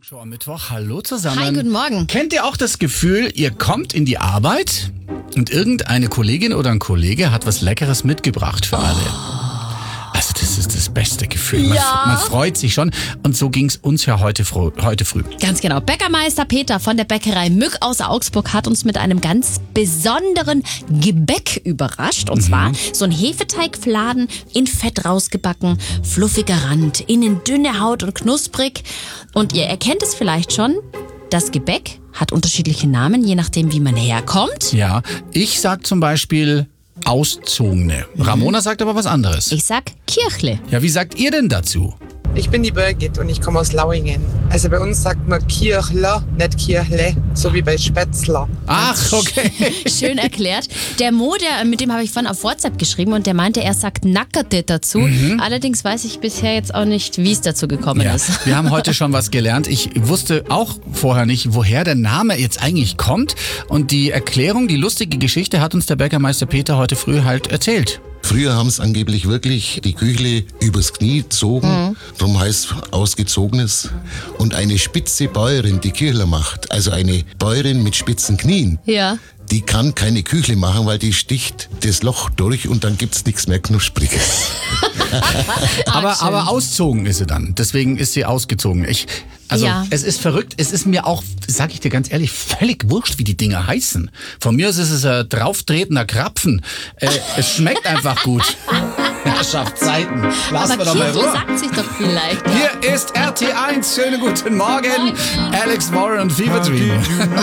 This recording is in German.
Show am Mittwoch. Hallo zusammen. Hi, guten Morgen. Kennt ihr auch das Gefühl, ihr kommt in die Arbeit und irgendeine Kollegin oder ein Kollege hat was Leckeres mitgebracht für alle? Also das ist das beste Gefühl. Man freut sich schon. Und so ging's uns ja heute früh. Ganz genau. Bäckermeister Peter von der Bäckerei Mück aus Augsburg hat uns mit einem ganz besonderen Gebäck überrascht. Und zwar so ein Hefeteigfladen in Fett rausgebacken, fluffiger Rand, innen dünne Haut und knusprig. Und ihr erkennt es vielleicht schon, das Gebäck hat unterschiedliche Namen, je nachdem wie man herkommt. Ja, ich sag zum Beispiel Auszogene. Ramona sagt aber was anderes. Ich sag Kirchle. Ja, wie sagt ihr denn dazu? Ich bin die Birgit und ich komme aus Lauingen. Also bei uns sagt man Kirchler, nicht Kirchle, so wie bei Spätzler. Ach, okay. Schön erklärt. Der Mo, mit dem habe ich vorhin auf WhatsApp geschrieben und der meinte, er sagt Nackerte dazu. Allerdings weiß ich bisher jetzt auch nicht, wie es dazu gekommen Ja, ist. wir haben heute schon was gelernt. Ich wusste auch vorher nicht, woher der Name jetzt eigentlich kommt. Und die Erklärung, die lustige Geschichte hat uns der Bäckermeister Peter heute früh halt erzählt. Früher haben es angeblich wirklich die Küchle übers Knie gezogen, darum heißt ausgezogenes. Und eine spitze Bäuerin, die Kirchler macht, also eine Bäuerin mit spitzen Knien, Ja. die kann keine Küchle machen, weil die sticht das Loch durch und dann gibt's nichts mehr Knuspriges. Aber auszogen ist sie dann. Deswegen ist sie ausgezogen. Ja. Es ist verrückt. Es ist mir auch, sag ich dir ganz ehrlich, völlig wurscht, wie die Dinger heißen. Von mir ist es ein drauftretender Krapfen. Es schmeckt einfach gut. Herrschaftszeiten. Lassen Aber wir doch mal Kirchle Ruhe. sagt sich doch vielleicht. Hier ist RT1. Schönen guten Morgen. Alex Warren und Fever Dream.